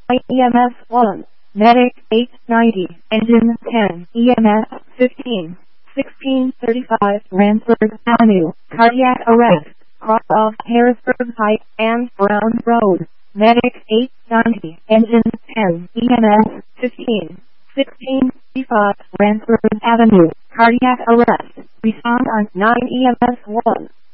EMS 1, Medic 890, Engine 10, EMS 15, 1635 Ransford Avenue, cardiac arrest, cross of Harrisburg Pike and Brown Road, Medic 890, Engine 10, EMS 15, 1635 Ransford Avenue, cardiac arrest, respond on 9 EMS 1.